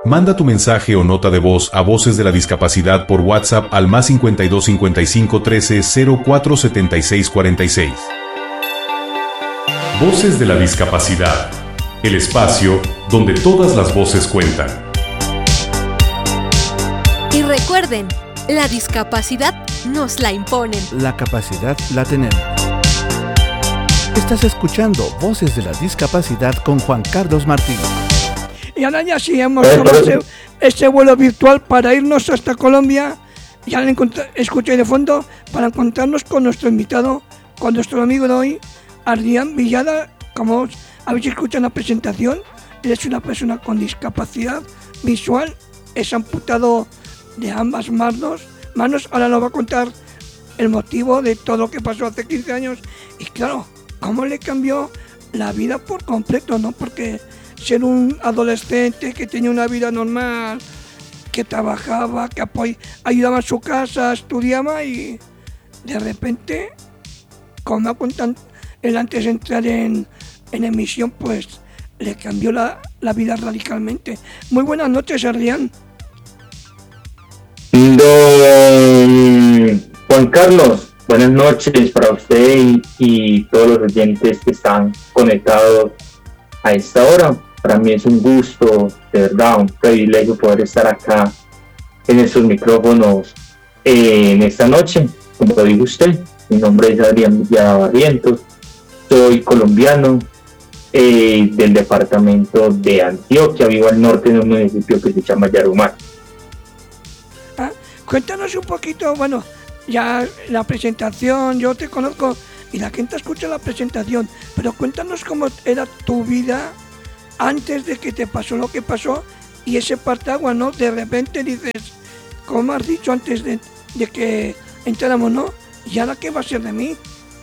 Manda tu mensaje o nota de voz a Voces de la Discapacidad por WhatsApp al más 52 55 13 04 76 46. Voces de la Discapacidad, el espacio donde todas las voces cuentan. Y recuerden, la discapacidad nos la imponen. La capacidad la tenemos. Estás escuchando Voces de la Discapacidad con Juan Carlos Martín. Y ahora ya sí hemos tomado ese vuelo virtual para irnos hasta Colombia. Ya le escuché de fondo para encontrarnos con nuestro invitado, con nuestro amigo de hoy, Adrián Villada. Como habéis escuchado en la presentación, él es una persona con discapacidad visual, es amputado de ambas manos. Ahora nos va a contar el motivo de todo lo que pasó hace 15 años y claro, cómo le cambió la vida por completo, ¿no? Porque ser un adolescente que tenía una vida normal, que trabajaba, que ayudaba en su casa, estudiaba y de repente, como me cuentan él antes de entrar en emisión, pues le cambió la vida radicalmente. Muy buenas noches, Adrián. Don Juan Carlos, buenas noches para usted y todos los oyentes que están conectados a esta hora. Para mí es un gusto, de verdad, un privilegio poder estar acá en estos micrófonos en esta noche. Como lo dijo usted, mi nombre es Adrián Villada Barrientos, soy colombiano del departamento de Antioquia, vivo al norte de un municipio que se llama Yarumá. Cuéntanos un poquito, bueno, ya la presentación, yo te conozco y la gente escucha la presentación, pero cuéntanos cómo era tu vida antes de que te pasó lo que pasó y ese parteaguas, ¿no? De repente dices, como has dicho antes de que entráramos, ¿no? ¿Y ahora qué va a ser de mí?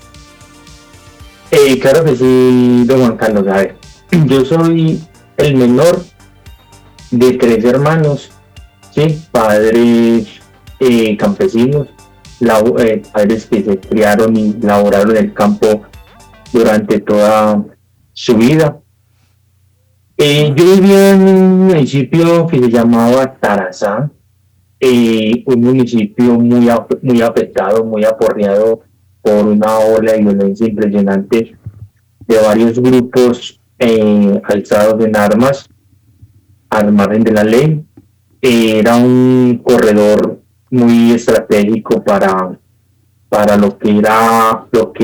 Claro que sí, don Juan Carlos. A ver, yo soy el menor de 3 hermanos, ¿sí? Padres campesinos, padres que se criaron y laboraron en el campo durante toda su vida. Yo vivía en un municipio que se llamaba Tarazá, un municipio muy afectado, muy aporreado por una ola de violencia impresionante de varios grupos alzados en armas, al margen de la ley. Era un corredor muy estratégico para lo que era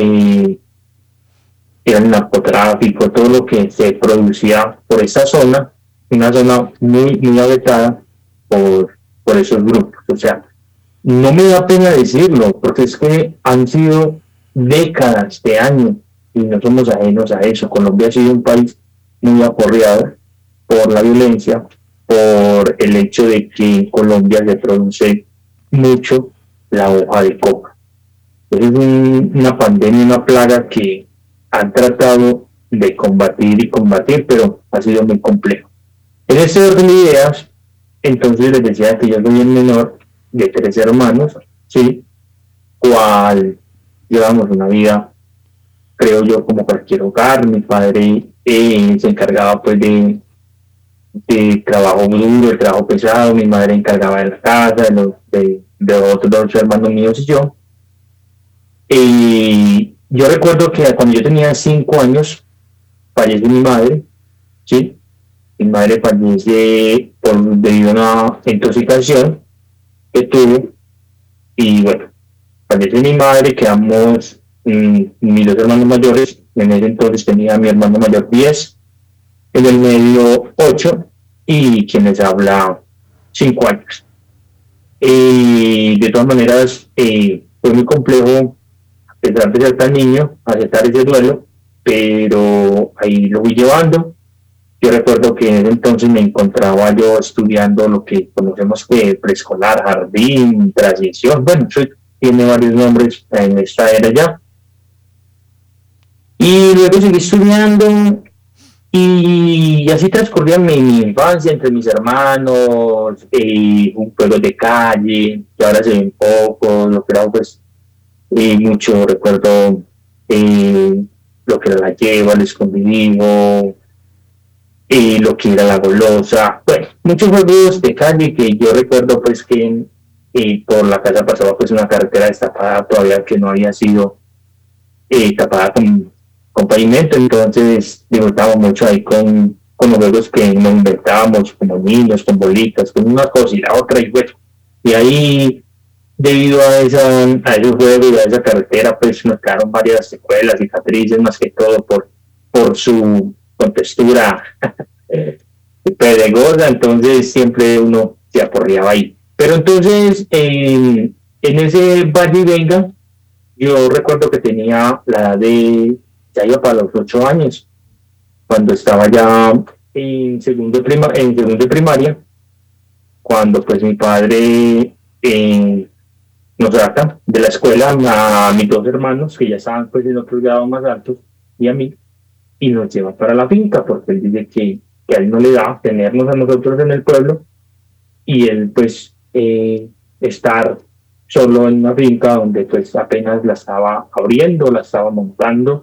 el narcotráfico, todo lo que se producía por esa zona, una zona muy afectada por esos grupos. O sea, no me da pena decirlo, porque es que han sido décadas de años y no somos ajenos a eso. Colombia ha sido un país muy aporreado por la violencia, por el hecho de que en Colombia se produce mucho la hoja de coca. Es una pandemia, una plaga que han tratado de combatir, pero ha sido muy complejo. En este orden de ideas, entonces les decía que yo soy el menor de 3 hermanos, ¿sí? Cual llevamos una vida, creo yo, como cualquier hogar. Mi padre se encargaba pues de trabajo duro, de trabajo pesado. Mi madre encargaba de la casa, de otros 2 hermanos míos y yo. Y yo recuerdo que cuando yo tenía 5 años, falleció mi madre, ¿sí? Mi madre fallece debido a una intoxicación que tuve. Y bueno, falleció mi madre, quedamos mis 2 hermanos mayores. En ese entonces tenía mi hermano mayor 10, en el medio 8 y quien les habla 5 años. De todas maneras, fue muy complejo, a pesar de ser tan niño, aceptar ese duelo, pero ahí lo fui llevando. Yo recuerdo que en ese entonces me encontraba yo estudiando lo que conocemos que preescolar, jardín, transición, bueno, eso tiene varios nombres en esta era ya. Y luego seguí estudiando y así transcurría mi infancia entre mis hermanos, un juego de calle, que ahora se ven poco, lo que era pues mucho, recuerdo lo que era la lleva, el escondidillo, lo que era la golosa, bueno, muchos juegos de calle que yo recuerdo pues que por la casa pasaba pues una carretera destapada todavía que no había sido tapada con pavimento, entonces disfrutábamos mucho ahí con los juegos que nos inventábamos como niños, con bolitas, con una cosa y la otra, y bueno, y ahí debido a esos juegos y a esa carretera pues nos quedaron varias secuelas, cicatrices más que todo por su contextura pedregosa, entonces siempre uno se aporreaba ahí. Pero entonces en ese valle y venga, yo recuerdo que tenía la edad ya iba para los 8 años, cuando estaba ya en segundo de primaria, cuando pues mi padre nos saca de la escuela a mis 2 hermanos, que ya estaban pues en otros grados más altos, y a mí, y nos lleva para la finca, porque él dice que a él no le da tenernos a nosotros en el pueblo, y él pues estar solo en una finca donde pues apenas la estaba abriendo, la estaba montando.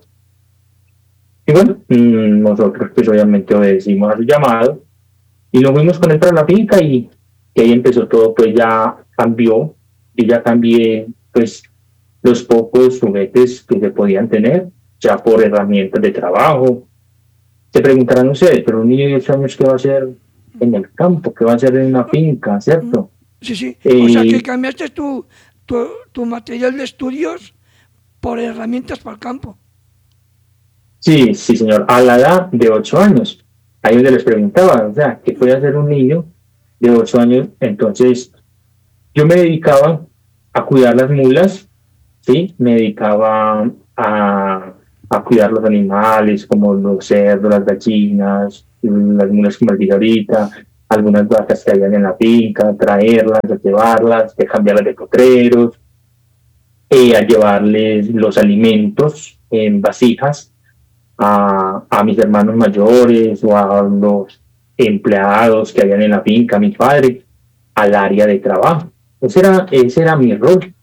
Y bueno, nosotros pues obviamente obedecimos a su llamado y nos fuimos con él para la finca y ahí empezó todo, pues ya cambió y ya cambié pues los pocos juguetes que se podían tener ya por herramientas de trabajo. Se preguntarán ustedes, pero un niño de 8 años, ¿qué va a hacer en el campo? ¿Qué va a hacer en una finca, cierto? Sí. O sea, que cambiaste tu material de estudios por herramientas para el campo. Sí, señor. A la edad de 8 años. Ahí donde les preguntaba, o sea, ¿qué puede hacer un niño de 8 años? Entonces, yo me dedicaba a cuidar las mulas, ¿sí? Me dedicaba a cuidar los animales, como los cerdos, las gallinas, las mulas que me dije ahorita, algunas vacas que habían en la finca, traerlas, a llevarlas, de cambiarlas de potreros, a llevarles los alimentos en vasijas a mis hermanos mayores o a los empleados que habían en la finca, a mi padre, al área de trabajo. Ese era mi rol.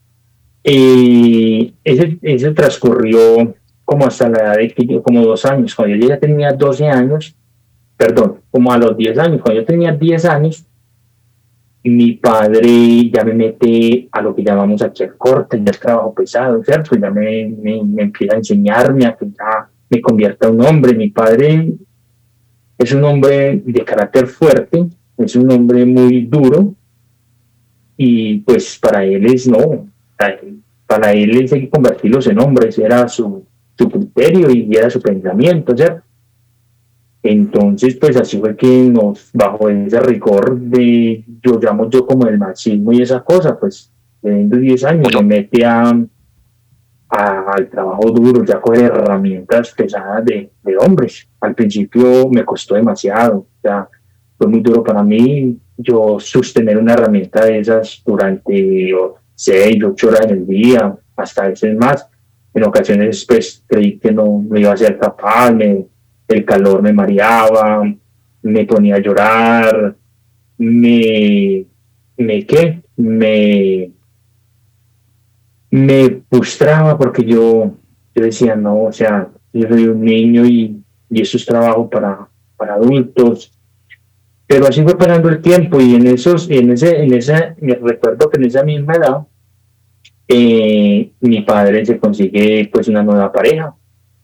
Ese transcurrió como hasta la edad de como 2 años. Cuando yo ya tenía 12 años, perdón, como a los 10 años, cuando yo tenía 10 años, mi padre ya me mete a lo que llamamos aquí el corte, el trabajo pesado, ¿cierto? Ya me empieza a enseñarme a que ya me convierta en un hombre. Mi padre es un hombre de carácter fuerte, es un hombre muy duro, y pues para él para él hay que convertirlos en hombres, era su criterio y era su pensamiento, ¿cierto? Entonces, pues así fue que bajo ese rigor yo llamo yo como el machismo y esa cosa, pues teniendo 10 años me mete al trabajo duro, ya con herramientas pesadas de hombres. Al principio me costó demasiado, o sea, fue muy duro para mí yo sostener una herramienta de esas durante 6, 8 horas en el día, hasta a veces más. En ocasiones pues creí que no me iba a ser capaz, el calor me mareaba, me ponía a llorar, me frustraba porque yo decía, no, o sea, yo soy un niño y eso es trabajo para adultos. Pero así fue pasando el tiempo y me recuerdo que en esa misma edad mi padre se consigue pues una nueva pareja.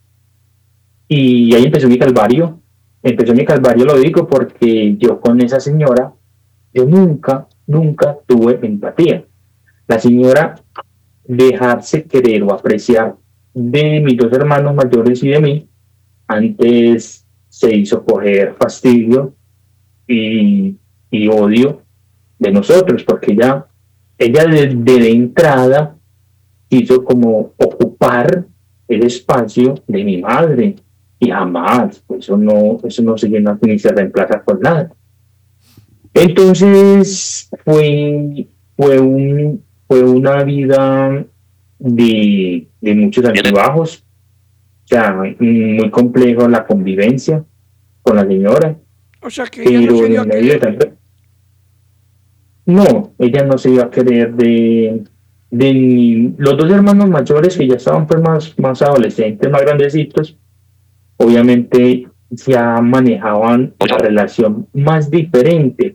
Y ahí empezó mi calvario. Lo digo porque yo con esa señora, yo nunca tuve empatía. La señora, dejarse querer o apreciar de mis 2 hermanos mayores y de mí, antes se hizo coger fastidio y odio de nosotros, porque ella de entrada quiso como ocupar el espacio de mi madre. Y jamás, eso no se llena ni se reemplaza con nada. Entonces fue una vida de muchos altibajos, o sea, muy complejo la convivencia con la señora. O sea que ella no se dio a querer. No, ella no se iba a querer de los 2 hermanos mayores, que ya estaban pues más adolescentes, más grandecitos. Obviamente ya manejaban la relación más diferente,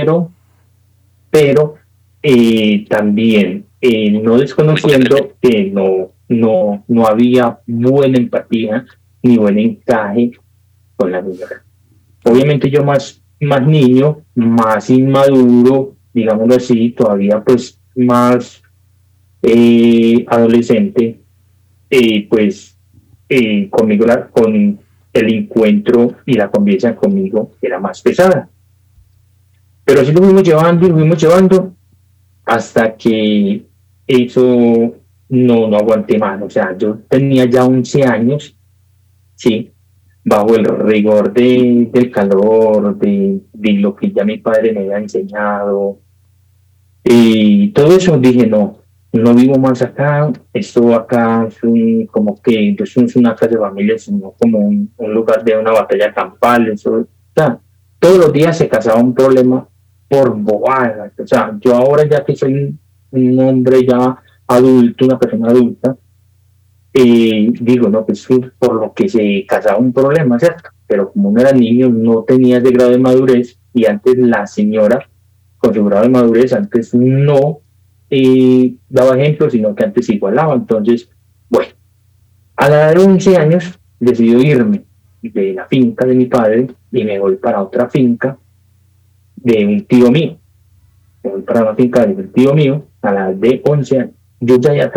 pero también no desconociendo que no había buena empatía ni buen encaje con la señora. Obviamente yo más niño, más inmaduro, digámoslo así, todavía pues más adolescente, pues conmigo con el encuentro y la convivencia conmigo era más pesada. Pero así lo fuimos llevando hasta que eso no aguanté más. O sea, yo tenía ya 11 años, sí, bajo el rigor del calor, de lo que ya mi padre me había enseñado. Y todo eso dije, no vivo más acá. Esto acá es como que eso no es una casa de familia, sino como un lugar de una batalla campal. Eso, o sea, todos los días se casaba un problema por bobadas. O sea, yo ahora ya que soy un hombre ya adulto, una persona adulta, digo, no, pues por lo que se casaba un problema, ¿cierto? Pero como no era niño, no tenía ese grado de madurez, y antes la señora, con su grado de madurez, antes no daba ejemplo, sino que antes igualaba. Entonces, bueno, a la edad de 11 años decido irme de la finca de mi padre y me voy para otra finca de un tío mío. Me voy para una finca de un tío mío a la edad de 11 años. Yo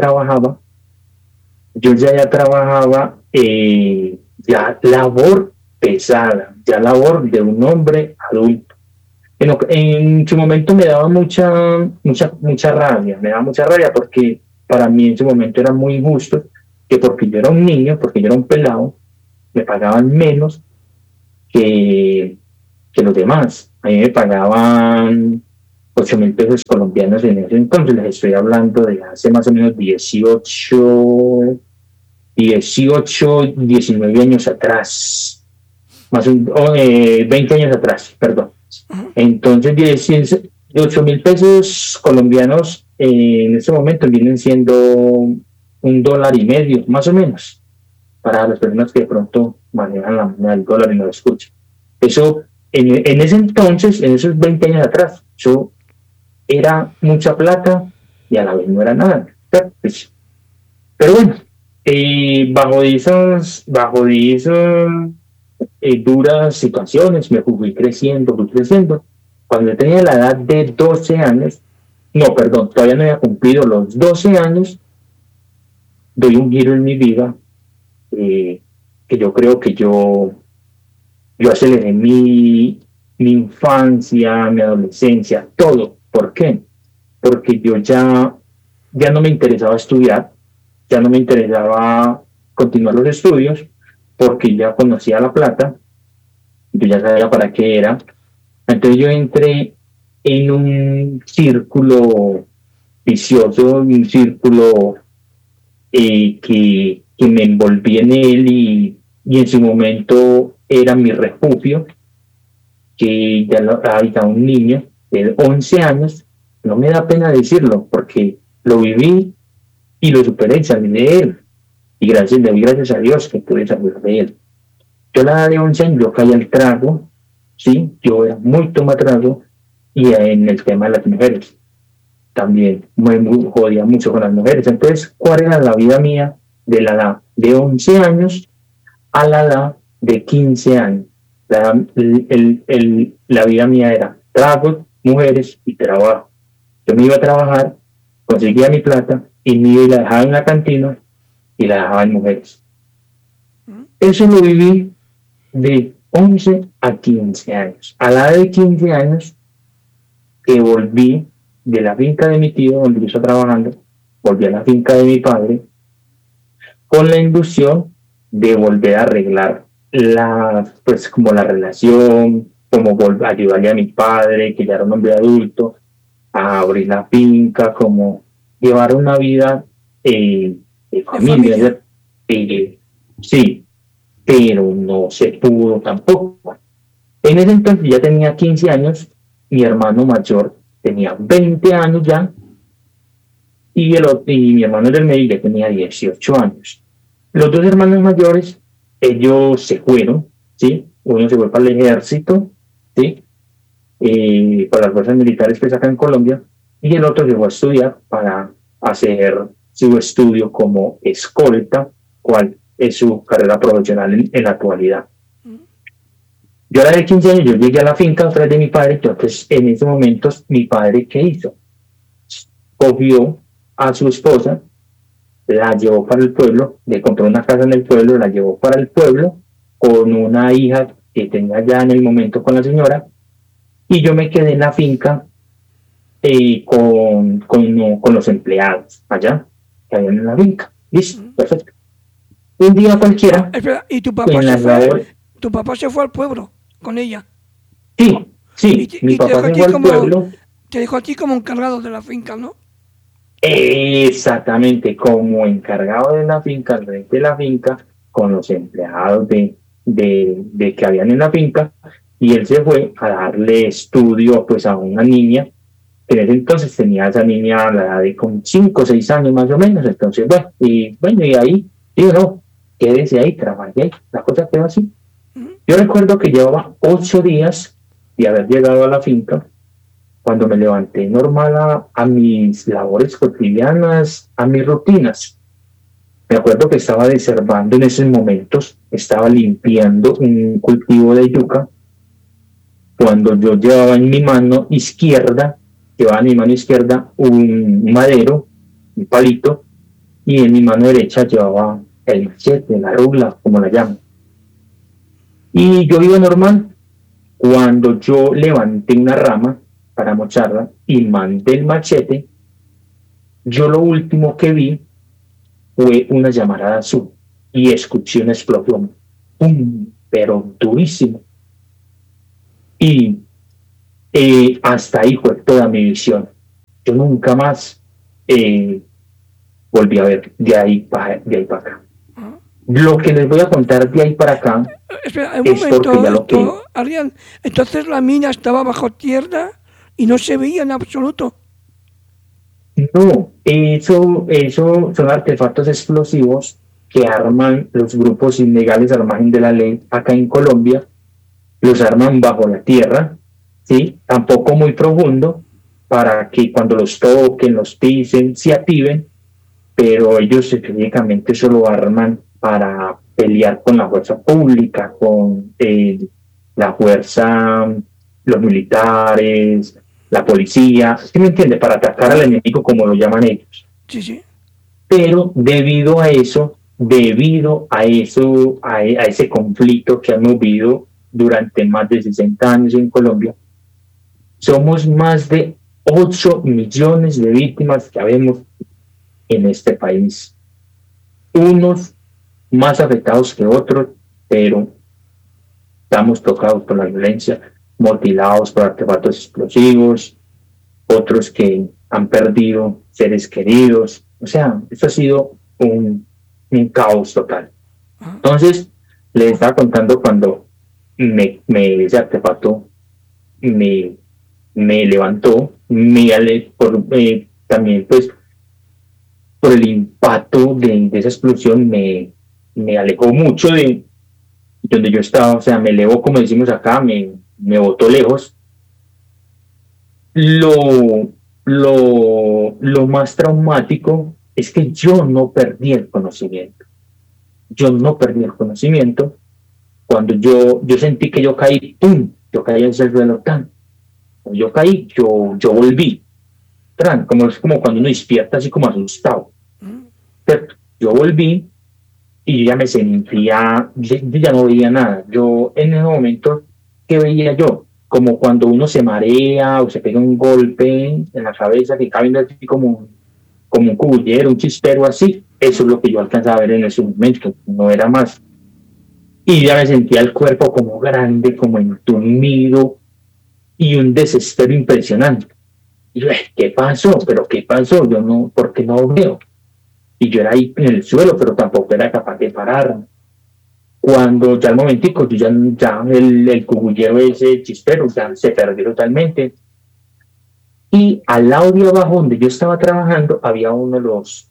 ya trabajaba ya labor pesada, ya labor de un hombre adulto. En su momento me daba mucha rabia, me daba mucha rabia porque para mí en su momento era muy injusto que porque yo era un niño, porque yo era un pelado, me pagaban menos que los demás. A mí me pagaban 8.000 pesos colombianos en ese entonces, les estoy hablando de hace más o menos 18, 19 años atrás, 20 años atrás, perdón. Entonces, 8.000 pesos colombianos en este momento vienen siendo $1.50, más o menos, para las personas que de pronto manejan la moneda del dólar y no lo escuchan. Eso, en ese entonces, en esos 20 años atrás, eso era mucha plata y a la vez no era nada. Pero bueno, bajo esas duras situaciones me fui creciendo. Cuando yo tenía la edad de 12 años, todavía no había cumplido los 12 años, doy un giro en mi vida, que yo creo que yo aceleré mi infancia, mi adolescencia, todo. ¿Por qué? Porque yo ya no me interesaba estudiar, ya no me interesaba continuar los estudios, porque ya conocía la plata, yo ya sabía para qué era. Entonces yo entré en un círculo vicioso, un círculo que me envolví en él, y en su momento era mi refugio, que ya habita un niño de 11 años, no me da pena decirlo, porque lo viví y lo superé y salí de él. Y gracias a Dios que pude salir de él. Yo a la edad de 11 años yo caí al trago, sí, yo era muy tomatrago, y en el tema de las mujeres también me jodía mucho con las mujeres. Entonces, ¿cuál era la vida mía de la edad de 11 años a la edad de 15 años? La vida mía era tragos, mujeres y trabajo. Yo me iba a trabajar, conseguía mi plata y me iba y la dejaba en la cantina y la dejaba en mujeres. Eso lo viví de 11 a 15 años. A la edad de 15 años que volví de la finca de mi tío, donde yo estaba trabajando, volví a la finca de mi padre con la ilusión de volver a arreglar como la relación, como ayudarle a mi padre, que ya era un hombre adulto, a abrir la finca, como llevar una vida de familia. Sí, pero no se pudo tampoco. En ese entonces ya tenía 15 años, mi hermano mayor tenía 20 años ya, y mi hermano del medio ya tenía 18 años. Los dos hermanos mayores, ellos se fueron, ¿sí? Uno se fue para el ejército, ¿sí? Para las fuerzas militares que sacan en Colombia, y el otro llegó a estudiar para hacer su estudio como escolta, cual es su carrera profesional en la actualidad. Yo a la de 15 años, yo llegué a la finca otra vez de mi padre, entonces en ese momento mi padre, ¿qué hizo? Cogió a su esposa, la llevó para el pueblo, le compró una casa en el pueblo, la llevó para el pueblo con una hija que tenía ya en el momento con la señora, y yo me quedé en la finca con los empleados allá, que habían en la finca. Listo, perfecto. Un día cualquiera. Espera, ¿y tu papá se fue al pueblo con ella? Sí, mi papá se fue al pueblo. Te dejó a ti como encargado de la finca, ¿no? Exactamente, como encargado de la finca, el rey de la finca, con los empleados de que habían en la finca, y él se fue a darle estudio pues a una niña, que en ese entonces tenía esa niña a la edad de como 5 o 6 años más o menos. Entonces y ahí, digo, no, quédese ahí, trabajé ahí, la cosa quedó así. Yo recuerdo que llevaba 8 días de haber llegado a la finca, cuando me levanté normal a mis labores cotidianas, a mis rutinas. Me acuerdo que estaba desherbando en esos momentos, estaba limpiando un cultivo de yuca, cuando yo llevaba en mi mano izquierda un madero, un palito, y en mi mano derecha llevaba el machete, la rugla, como la llaman. Y yo iba normal. Cuando yo levanté una rama para mocharla y mandé el machete, yo lo último que vi fue una llamarada azul y escuché una explosión, ¡pum!, pero durísimo. Y hasta ahí fue toda mi visión. Yo nunca más volví a ver de ahí para acá. Lo que les voy a contar de ahí para acá. Espera, un momento, Adrián, entonces la mina estaba bajo tierra y no se veía en absoluto. No, eso son artefactos explosivos que arman los grupos ilegales al margen de la ley acá en Colombia. Los arman bajo la tierra, ¿sí? Tampoco muy profundo, para que cuando los toquen, los pisen, se activen, pero ellos específicamente solo arman para pelear con la fuerza pública, con la fuerza, los militares, la policía, ¿sí me entiende? Para atacar al enemigo, como lo llaman ellos. Sí. Pero debido a ese conflicto que hemos vivido durante más de 60 años en Colombia, somos más de 8 millones de víctimas que habemos en este país. Unos más afectados que otros, pero estamos tocados por la violencia, motivados por artefactos explosivos, otros que han perdido seres queridos. O sea, esto ha sido un caos total. Entonces, les estaba contando cuando ese artefacto me levantó, también pues por el impacto de esa explosión me alejó mucho de donde yo estaba. O sea, me elevó, como decimos acá, me botó lejos. Lo más traumático es que yo no perdí el conocimiento. Cuando yo sentí que yo caí, ¡pum!, yo caí en el suelo, tan. Cuando yo caí, yo volví. Es como cuando uno despierta así como asustado. Pero yo volví y yo ya me sentía, yo ya no veía nada. Yo en ese momento, ¿qué veía yo? Como cuando uno se marea o se pega un golpe en la cabeza, que cae así como un cubullero, un chispero así. Eso es lo que yo alcanzaba a ver en ese momento, no era más. Y ya me sentía el cuerpo como grande, como entumido, y un desespero impresionante. Y yo, ¿qué pasó? Yo no, ¿por qué no veo? Y yo era ahí en el suelo, pero tampoco era capaz de pararme. Cuando ya al momentico, ya el cubullero, ese chispero, ya se perdió totalmente. Y al lado de abajo, donde yo estaba trabajando, había uno de los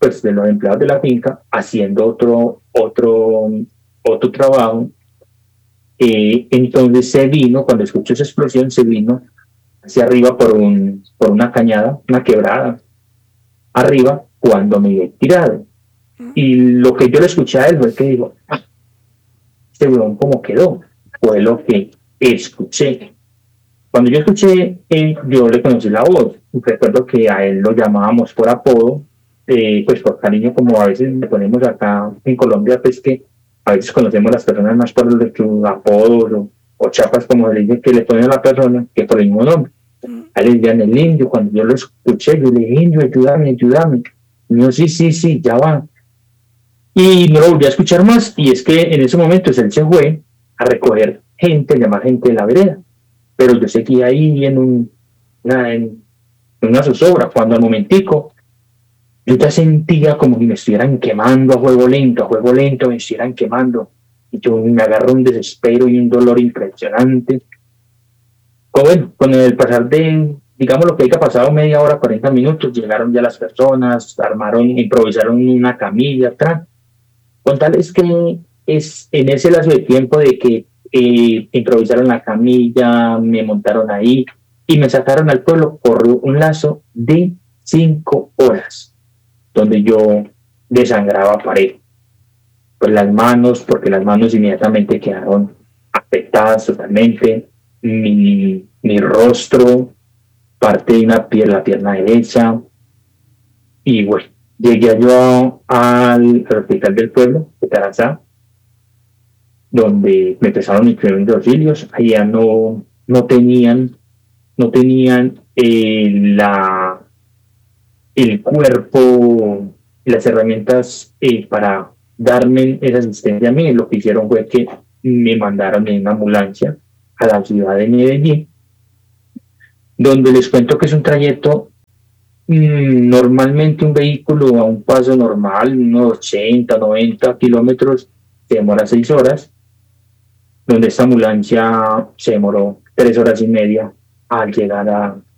empleados de la finca haciendo otro trabajo. Entonces se vino, cuando escuchó esa explosión, se vino hacia arriba por una cañada, una quebrada, arriba, cuando me vi tirado. Y lo que yo le escuché a él fue que dijo, este huevón cómo quedó, fue lo que escuché. Cuando yo escuché, yo le conocí la voz. Recuerdo que a él lo llamábamos por apodo, pues por cariño, como a veces le ponemos acá en Colombia, pues que a veces conocemos a las personas más por sus apodos o chapas, como le dicen, que le ponen a la persona, que por el mismo nombre. A él le decían el indio. Cuando yo lo escuché, yo le dije, indio, ayúdame. Y me dijo, sí, ya va. Y no lo volví a escuchar más, y es que en ese momento él se fue a recoger gente, llamar gente de la vereda, pero yo seguía ahí en una zozobra, cuando al momentico yo ya sentía como si me estuvieran quemando a fuego lento, me estuvieran quemando, y yo me agarró un desespero y un dolor impresionante. Bueno, con el pasar de, digamos, lo que haya pasado media hora, 40 minutos, llegaron ya las personas, improvisaron una camilla atrás. Con tal es que es en ese lapso de tiempo de que improvisaron la camilla, me montaron ahí y me sacaron al pueblo por un lazo de 5 horas, donde yo desangraba pared. Pues las manos, porque las manos inmediatamente quedaron afectadas totalmente, mi rostro, parte de la pierna derecha, y bueno, llegué yo al hospital del pueblo de Tarazá, donde me empezaron mis primeros auxilios. Allá no tenían el cuerpo y las herramientas para darme esa asistencia a mí. Lo que hicieron fue que me mandaron en una ambulancia a la ciudad de Medellín, donde les cuento que es un trayecto. Normalmente un vehículo a un paso normal, unos 80, 90 kilómetros, se demora 6 horas, donde esta ambulancia se demoró 3 horas y media al llegar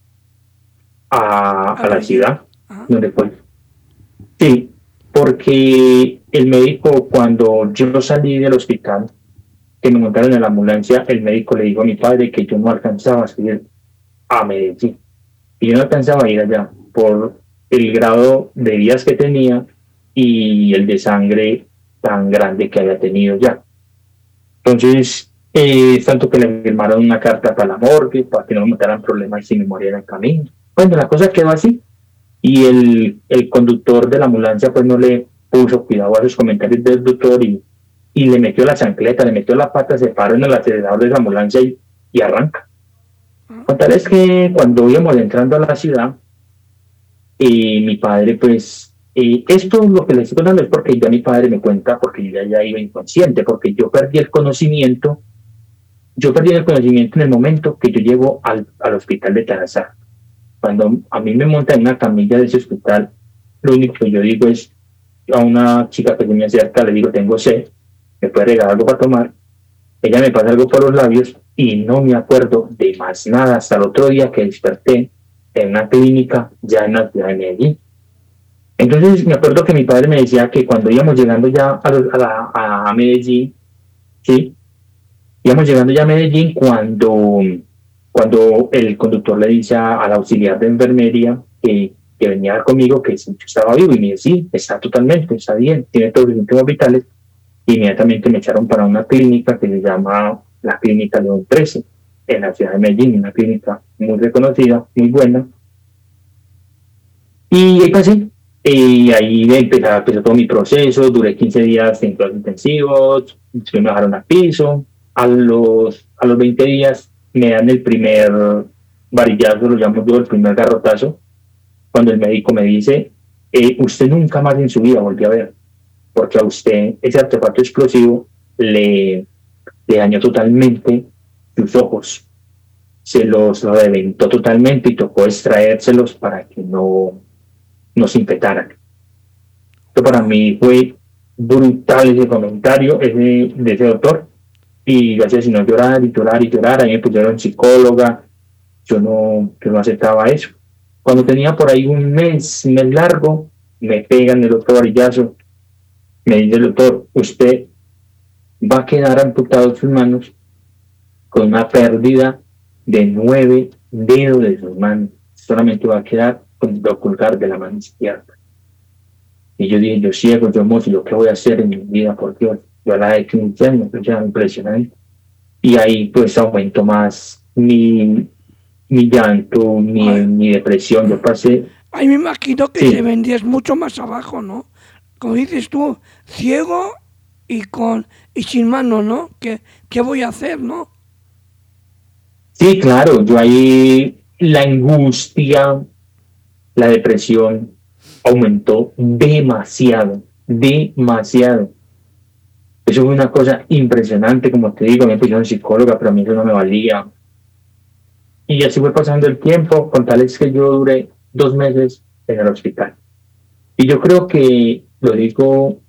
a la ciudad, donde fue. Sí, porque el médico, cuando yo salí del hospital, que me montaron en la ambulancia, el médico le dijo a mi padre que yo no alcanzaba a salir a Medellín, y yo no alcanzaba a ir allá por el grado de heridas que tenía y el de sangre tan grande que había tenido ya. Entonces, tanto que le firmaron una carta para la morgue, para que no me montaran problemas si me moría en el camino. Bueno, la cosa quedó así, y el conductor de la ambulancia pues no le puso cuidado a sus comentarios del doctor y le metió la chancleta, le metió la pata, se paró en el acelerador de la ambulancia y arranca. Con tal es que cuando íbamos entrando a la ciudad, mi padre, pues, esto lo que les estoy contando es porque ya mi padre me cuenta, porque yo ya iba inconsciente, porque yo perdí el conocimiento en el momento que yo llego al hospital de Tarazá. Cuando a mí me montan en una camilla de ese hospital, lo único que yo digo es a una chica que se me acerca, le digo, tengo sed, ¿me puede regalar algo para tomar? Ella me pasa algo por los labios y no me acuerdo de más nada hasta el otro día que desperté en una clínica ya en la ciudad de Medellín. Entonces me acuerdo que mi padre me decía que cuando íbamos llegando ya a Medellín, sí, íbamos llegando ya a Medellín cuando el conductor le dice al auxiliar de enfermería que venía conmigo que si yo estaba vivo, y me dice, sí, está totalmente, está bien, tiene todos los síntomas vitales. Inmediatamente me echaron para una clínica que se llama la Clínica León 13, en la ciudad de Medellín, una clínica muy reconocida, muy buena. Y ahí pasé, y ahí empezó todo mi proceso, duré 15 días en cuidados intensivos, después me bajaron al piso, a los 20 días me dan el primer varillazo, lo llamo yo el primer garrotazo, cuando el médico me dice, usted nunca más en su vida volvió a ver, porque a usted ese artefacto explosivo le dañó totalmente sus ojos, se los reventó totalmente y tocó extraérselos para que no se infectaran. Esto para mí fue brutal, ese comentario de ese doctor, y gracias a no llorar, a mí me pusieron psicóloga, yo no aceptaba eso. Cuando tenía por ahí un mes largo, me pegan el otro varillazo, me dice el doctor, usted va a quedar amputado sus manos con una pérdida de 9 dedos de sus manos. Solamente va a quedar con el dedo pulgar de la mano izquierda. Y yo dije, yo ciego, yo mozo, ¿yo qué voy a hacer en mi vida? Por Dios, yo a la de 15 años, pues ya impresionante. Y ahí pues aumentó más mi llanto, mi depresión. Yo pasé... Ahí me imagino que Sí. te vendías mucho más abajo, ¿no? Como dices tú, ciego y sin mano, ¿no? ¿Qué voy a hacer, no? Sí, claro, yo ahí la angustia, la depresión aumentó demasiado. Eso fue una cosa impresionante, como te digo, me pusieron psicóloga, pero a mí eso no me valía. Y así fue pasando el tiempo, con tal es que yo duré 2 meses en el hospital. Y yo creo que, lo digo,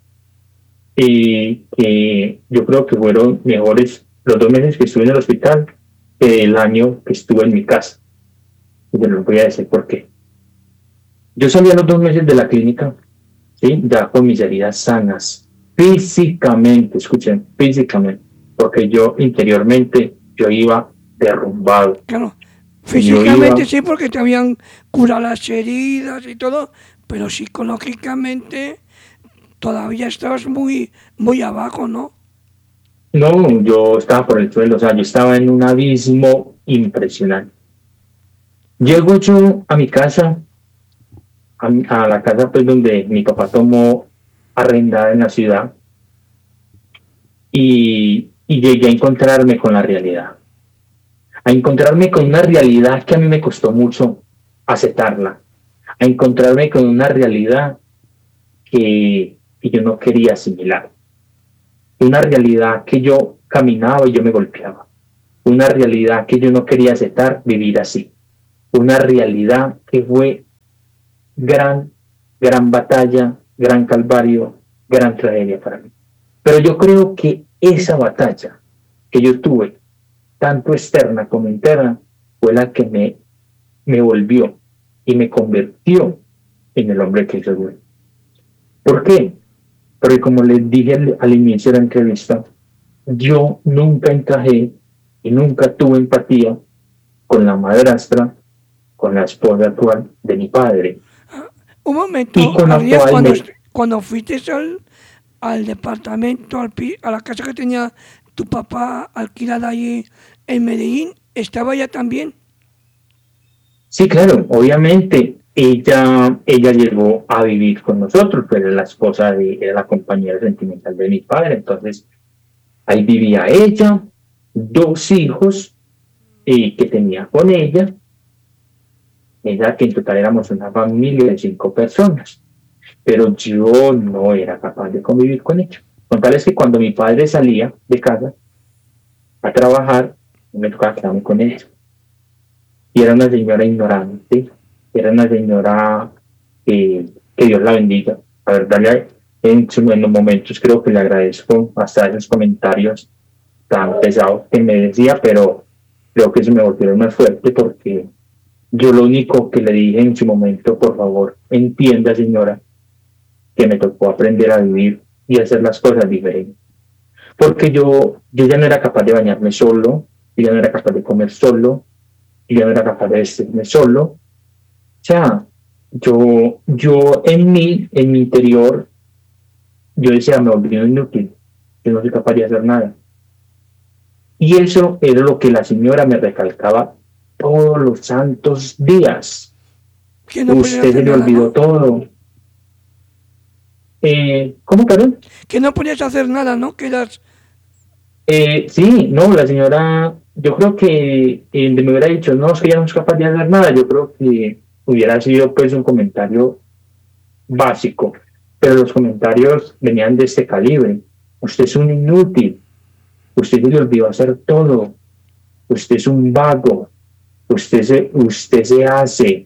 que yo creo que fueron mejores los 2 meses que estuve en el hospital que el año que estuve en mi casa. Y yo les voy a decir por qué. Yo salí a los 2 meses de la clínica, ¿sí? Ya con mis heridas sanas, físicamente, escuchen, físicamente, porque yo interiormente, yo iba derrumbado. Claro, físicamente iba- sí, porque te habían curado las heridas y todo, pero psicológicamente todavía estabas muy, muy abajo, ¿no? No, yo estaba por el suelo, o sea, yo estaba en un abismo impresionante. Llego yo a mi casa, a la casa pues donde mi papá tomó arrendada en la ciudad, y llegué a encontrarme con la realidad. A encontrarme con una realidad que a mí me costó mucho aceptarla. A encontrarme con una realidad que yo no quería asimilar. Una realidad que yo caminaba y yo me golpeaba. Una realidad que yo no quería aceptar vivir así. Una realidad que fue gran batalla, gran calvario, gran tragedia para mí. Pero yo creo que esa batalla que yo tuve, tanto externa como interna, fue la que me volvió y me convirtió en el hombre que soy hoy. ¿Por qué? Porque como les dije al inicio de la entrevista, yo nunca encajé y nunca tuve empatía con la madrastra, con la esposa actual de mi padre. Un momento, Y con la Arias, cual cuando fuiste al departamento, a la casa que tenía tu papá alquilada allí en Medellín, ¿estaba ella también? Sí, claro, obviamente ella llegó a vivir con nosotros, pero era la esposa era la compañera sentimental de mi padre. Entonces ahí vivía ella, 2 hijos que tenía con ella, que en total éramos una familia de 5 personas, pero yo no era capaz de convivir con ella. Con tal es que cuando mi padre salía de casa a trabajar, me tocaba quedarme con ella. Y era una señora ignorante, era una señora que Dios la bendiga. La verdad, en los momentos creo que le agradezco hasta esos comentarios tan pesados que me decía, pero creo que eso me volvió más fuerte, porque yo lo único que le dije en su momento: por favor, entienda, señora, que me tocó aprender a vivir y hacer las cosas diferentes. Porque yo ya no era capaz de bañarme solo, yo ya no era capaz de comer solo, yo ya no era capaz de vestirme solo. O sea, yo en mi interior, yo decía, me volví inútil, yo no soy capaz de hacer nada. Y eso era lo que la señora me recalcaba todos los santos días. Que no podías Usted se hacer le nada, olvidó ¿no? todo. ¿Cómo, perdón? Que no podías hacer nada, ¿no? Que eras... Sí, no, la señora, yo creo que me hubiera dicho, no, es que ya no es capaz de hacer nada. Yo creo que hubiera sido pues un comentario básico, pero los comentarios venían de este calibre. Usted es un inútil, usted se le olvidó hacer todo, usted es un vago, usted se hace,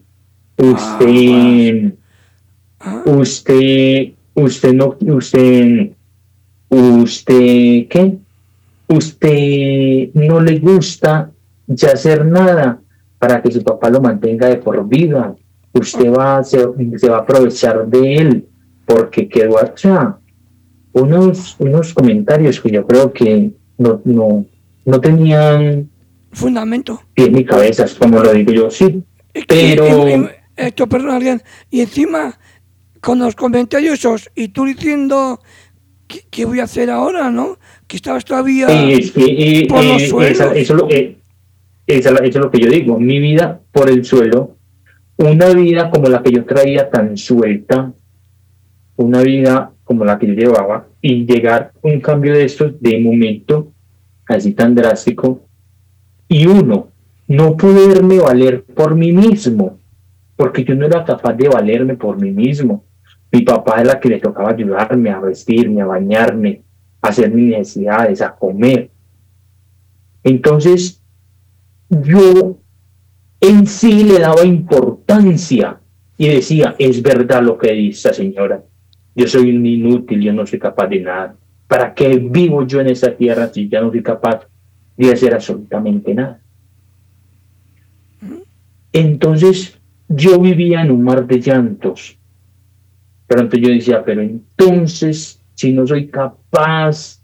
¿qué? Usted no le gusta ya hacer nada para que su papá lo mantenga de por vida. Usted se va a aprovechar de él porque quedó allá. Unos comentarios que yo creo que no no tenían fundamento. pies ni cabezas, como lo digo yo, sí. Es que, Pero esto, perdón, Adrián, y encima con los comentarios esos, y tú diciendo ¿qué voy a hacer ahora, no? Que estabas todavía por los suelos. eso es lo que yo digo, mi vida por el suelo, una vida como la que yo traía tan suelta, una vida como la que yo llevaba, y llegar un cambio de estos de momento así tan drástico, y uno, no poderme valer por mí mismo, porque yo no era capaz de valerme por mí mismo. Mi papá es la que le tocaba ayudarme a vestirme, a bañarme, a hacer mis necesidades, a comer. Entonces, yo en sí le daba importancia y decía, es verdad lo que dice esa señora. Yo soy un inútil, yo no soy capaz de nada. ¿Para qué vivo yo en esta tierra si ya no soy capaz de hacer absolutamente nada? Entonces, yo vivía en un mar de llantos. Pero entonces yo decía, pero entonces, si no soy capaz,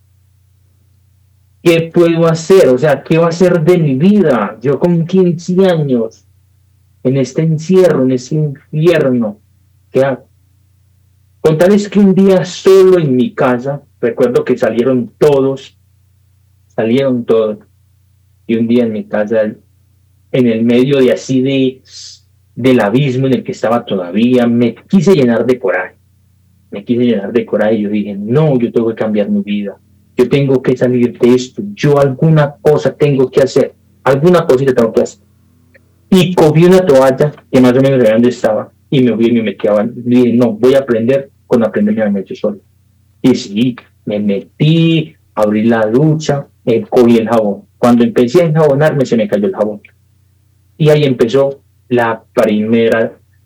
¿qué puedo hacer? O sea, ¿qué va a ser de mi vida? Yo con 15 años, en este encierro, en este infierno, ¿qué hago? Con tal es que un día solo en mi casa, recuerdo que salieron todos, y un día en mi casa, en el medio de así del abismo en el que estaba todavía, me quise llenar de coraje. Y yo dije, no, yo tengo que cambiar mi vida. Yo tengo que salir de esto. Yo alguna cosa tengo que hacer. Alguna cosita tengo que hacer. Y cogí una toalla que más o menos de donde estaba y me fui y me metí a bañar. Y dije, no, voy a aprender con aprenderme a bañar yo solo. Y sí, me metí, abrí la ducha, cogí el jabón. Cuando empecé a enjabonarme se me cayó el jabón. Y ahí empezó la primera